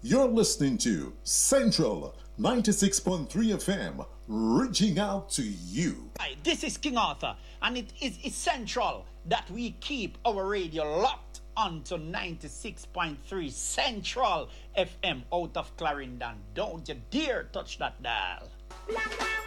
You're listening to Central 96.3 FM, reaching out to you. Hi, this is King Arthur, and it is essential that we keep our radio locked onto 96.3 Central FM out of Clarendon. Don't you dare touch that dial.